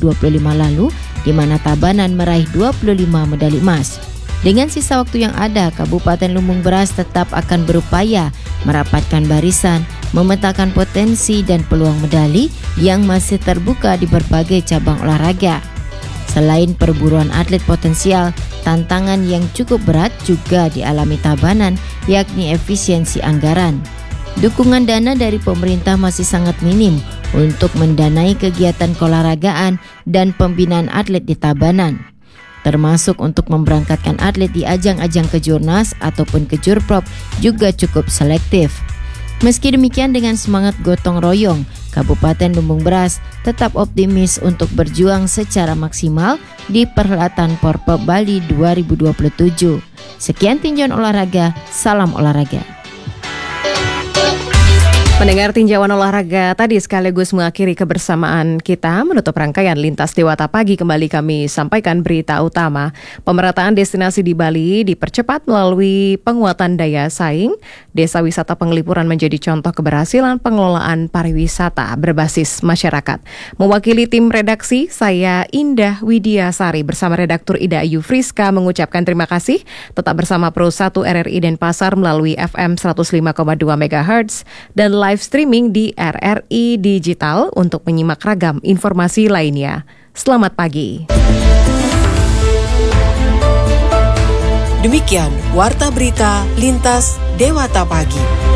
2025 lalu, di mana Tabanan meraih 25 medali emas. Dengan sisa waktu yang ada, Kabupaten Lumbung Beras tetap akan berupaya merapatkan barisan, memetakan potensi dan peluang medali yang masih terbuka di berbagai cabang olahraga. Selain perburuan atlet potensial, tantangan yang cukup berat juga dialami Tabanan, yakni efisiensi anggaran. Dukungan dana dari pemerintah masih sangat minim untuk mendanai kegiatan keolahragaan dan pembinaan atlet di Tabanan, termasuk untuk memberangkatkan atlet di ajang-ajang kejurnas ataupun kejurprop juga cukup selektif. Meski demikian, dengan semangat gotong royong, Kabupaten Lumbung Beras tetap optimis untuk berjuang secara maksimal di perhelatan Porpep Bali 2027. Sekian tinjauan olahraga, salam olahraga. Mendengar tinjauan olahraga tadi sekaligus mengakhiri kebersamaan kita menutup rangkaian Lintas Dewata Pagi. Kembali kami sampaikan berita utama. Pemerataan destinasi di Bali dipercepat melalui penguatan daya saing. Desa wisata Penglipuran menjadi contoh keberhasilan pengelolaan pariwisata berbasis masyarakat. Mewakili tim redaksi, saya Indah Widiasari bersama redaktur Ida Ayu Friska mengucapkan terima kasih. Tetap bersama Pro 1 RRI Denpasar melalui FM 105,2 MHz dan live streaming di RRI Digital untuk menyimak ragam informasi lainnya. Selamat pagi. Demikian Warta Berita Lintas Dewata Pagi.